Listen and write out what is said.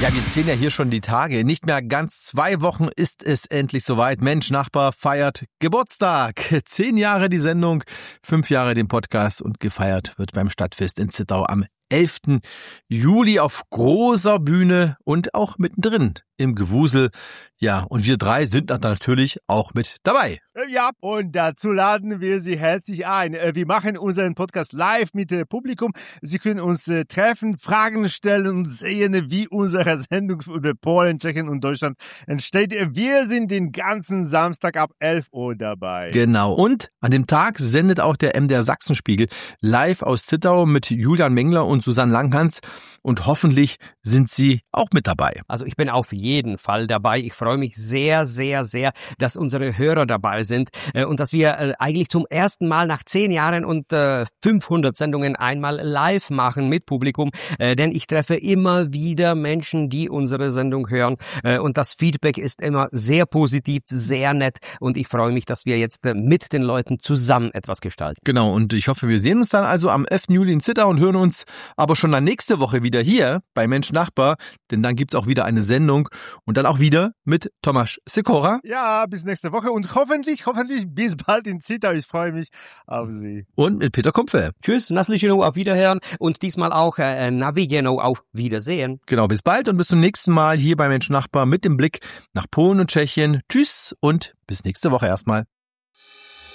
Ja, wir zählen ja hier schon die Tage. In nicht mehr ganz 2 Wochen ist es endlich soweit. Mensch, Nachbar feiert Geburtstag. 10 Jahre die Sendung, 5 Jahre den Podcast und gefeiert wird beim Stadtfest in Zittau am 11. Juli auf großer Bühne und auch mittendrin im Gewusel. Ja, und wir 3 sind natürlich auch mit dabei. Ja, und dazu laden wir Sie herzlich ein. Wir machen unseren Podcast live mit Publikum. Sie können uns treffen, Fragen stellen und sehen, wie unsere Sendung über Polen, Tschechien und Deutschland entsteht. Wir sind den ganzen Samstag ab 11 Uhr dabei. Genau. Und an dem Tag sendet auch der MDR Sachsenspiegel live aus Zittau mit Julian Mengler und Susanne Langhans. Und hoffentlich sind Sie auch mit dabei. Also ich bin auf jeden Fall dabei. Ich freue mich sehr, sehr, sehr, dass unsere Hörer dabei sind und dass wir eigentlich zum ersten Mal nach 10 Jahren und 500 Sendungen einmal live machen mit Publikum. Denn ich treffe immer wieder Menschen, die unsere Sendung hören. Und das Feedback ist immer sehr positiv, sehr nett. Und ich freue mich, dass wir jetzt mit den Leuten zusammen etwas gestalten. Genau, und ich hoffe, wir sehen uns dann also am 11. Juli in Zittau und hören uns aber schon dann nächste Woche wieder hier bei Mensch Nachbar, denn dann gibt's auch wieder eine Sendung und dann auch wieder mit Tomasz Sikora. Ja, bis nächste Woche und hoffentlich bis bald in Zittau. Ich freue mich auf Sie. Und mit Peter Kumpfe. Tschüss, Naslicheno, auf Wiederhören und diesmal auch Navigeno, auf Wiedersehen. Genau, bis bald und bis zum nächsten Mal hier bei Mensch Nachbar mit dem Blick nach Polen und Tschechien. Tschüss und bis nächste Woche erstmal.